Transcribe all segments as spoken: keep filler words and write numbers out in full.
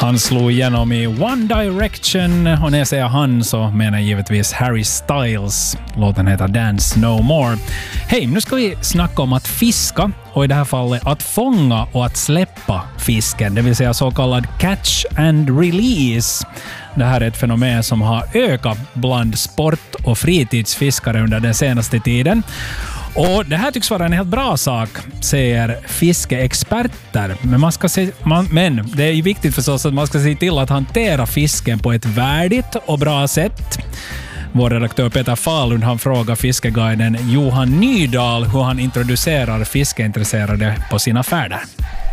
Han slog igenom i One Direction och när jag säger han så menar jag givetvis Harry Styles. Låten heter Dance No More. Hej, nu ska vi snacka om att fiska och i det här fallet att fånga och att släppa fisken, det vill säga så kallad catch and release. Det här är ett fenomen som har ökat bland sport- och fritidsfiskare under den senaste tiden. Och det här tycks vara en helt bra sak, säger fiskeexperter. Men, man ska se, man, men det är viktigt förstås att man ska se till att hantera fisken på ett värdigt och bra sätt. Vår redaktör Peter Falund han frågar fiskeguiden Johan Nydahl hur han introducerar fiskeintresserade på sina färder.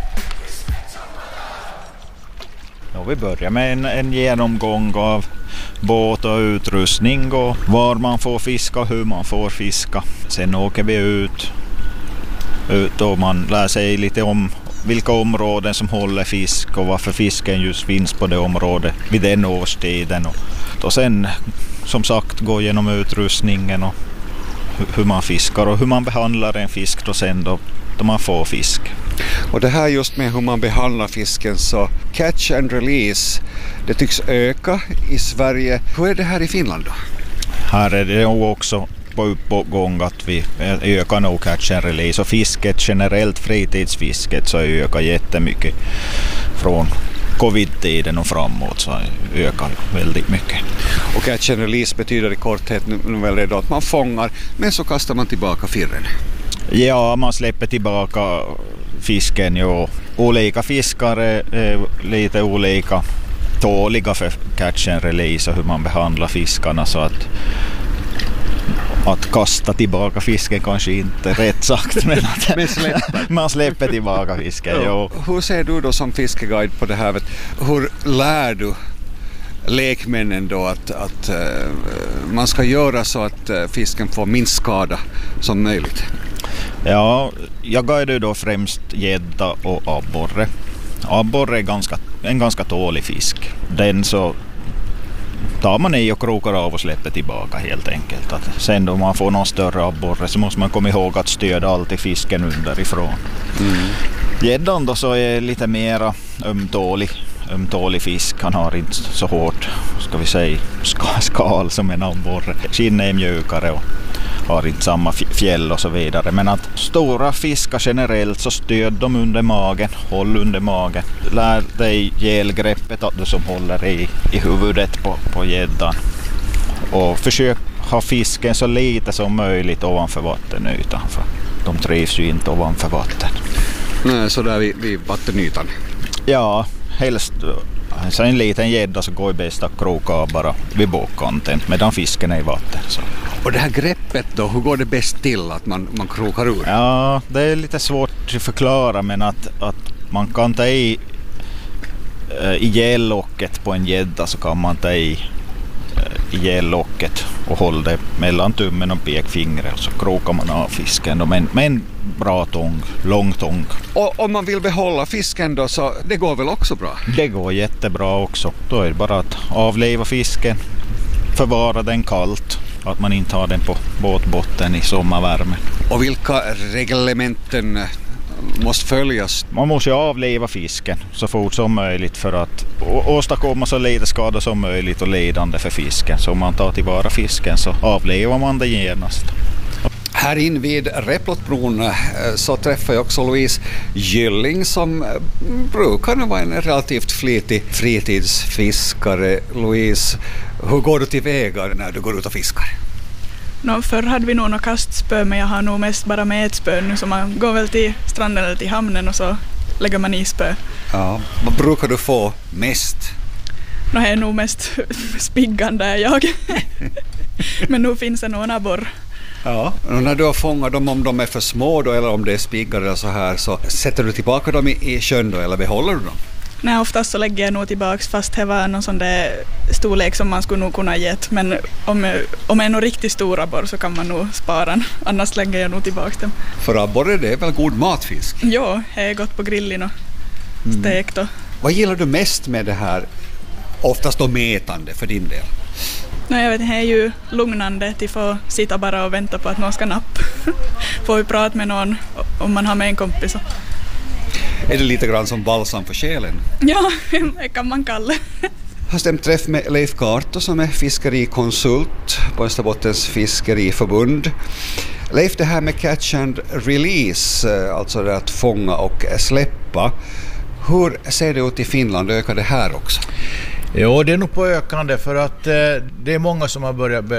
Ja, vi börjar med en, en genomgång av båt och utrustning och var man får fiska och hur man får fiska. Sen åker vi ut, ut och man lär sig lite om vilka områden som håller fisk och varför fisken just finns på det området vid den årstiden. Och, och sen som sagt gå igenom utrustningen och hur man fiskar och hur man behandlar en fisk då sen då, då man får fisk. Och det här just med hur man behandlar fisken, så catch and release, det tycks öka i Sverige. Hur är det här i Finland då? Här är det också på uppgång att vi ökar nog catch and release och fisket generellt, fritidsfisket, så ökar jättemycket från covid-tiden och framåt, så ökar väldigt mycket. Och catch and release betyder i korthet nu väl det att man fångar men så kastar man tillbaka firren. Ja, man släpper tillbaka fisken. Jo. Olika fiskare är lite olika tåliga för catch and release och hur man behandlar fiskarna, så att att kasta tillbaka fisken kanske inte rätt sagt, men att men släpper. man släpper tillbaka fisken. Jo. Hur ser du då som fiskeguide på det här? Hur lär du lekmännen då att, att uh, man ska göra så att uh, fisken får minst skada som möjligt? Ja, jag guidar då främst gädda och abborre. Abborre är ganska, en ganska tålig fisk. Den så tar man i och krokar av och släpper tillbaka helt enkelt. Att sen då man får någon större abborre så måste man komma ihåg att stödja alltid fisken underifrån. Mm. Gäddan då så är lite mera ömtålig. ömtålig fisk. Han har inte så hårt, ska vi säga, skal som en abborre. Skinnet är mjukare och har inte samma fjäll och så vidare. Men att stora fiskar generellt så stöd dem under magen, håll under magen. Lär dig gelgreppet att du som håller i, i huvudet på, på gäddan. Och försök ha fisken så lite som möjligt ovanför vattenytan, för de trivs ju inte ovanför vatten. Nej, så där vid, vid vattenytan? Ja, helst så en liten gädda så går det bäst att kroka bara vid båtkanten medan fisken är i vatten. Så. Och det här greppet då, hur går det bäst till att man, man krokar ur? Ja, det är lite svårt att förklara, men att, att man kan ta i äh, i gellocket på en gädda, så kan man ta i äh, i gellocket och hålla det mellan tummen och pekfingret och så krokar man av fisken. Men, men bra tång, lång tång. Och om man vill behålla fisken då, så det går väl också bra? Det går jättebra också. Då är det bara att avleva fisken, förvara den kallt, att man inte har den på båtbotten i sommarvärme. Och vilka reglementen måste följas? Man måste avleva fisken så fort som möjligt för att åstadkomma så lite skada som möjligt och lidande för fisken. Så om man tar tillvara fisken så avlevar man det genast. Här in vid Replottbron så träffar jag också Louise Gylling som brukar vara en relativt flitig fritidsfiskare. Louise, hur går du tillväga när du går ut och fiskar? No, förr hade vi nog något kastspö, men jag har nog mest bara med ett spö nu, så man går väl till stranden eller till hamnen och så lägger man i spö. Ja, vad brukar du få mest? No, det är nog mest spiggan där jag. Men nu finns det någon abborre. Ja, och när du har fångat dem, om de är för små då, eller om det är spiggar eller så här, så sätter du tillbaka dem i, i sjön då, eller behåller du dem? Nej, oftast så lägger jag nog tillbaks, fast det var någon sån där storlek som man skulle nog kunna ge. Men om, om en är riktigt stor abborre så kan man nog spara den, annars lägger jag nog tillbaks dem. För abborre, det är väl god matfisk? Ja, det är gott på grillen och stekt. Mm. Vad gillar du mest med det här, oftast då mätande för din del? Nej, jag vet, det är ju lugnande till få sitta bara och vänta på att någon ska nappa. Får vi prata med någon om man har med en kompis. är det lite grann som balsam för själen. Ja, det kan man kalla. Jag har stämt träff med Leif Karto som är fiskerikonsult på Österbottens fiskeriförbund. Leif, det här med catch and release, alltså det att fånga och släppa. Hur ser det ut i Finland? Ökar det här också? Jo, det är nog på ökande för att eh, det är många som har börjat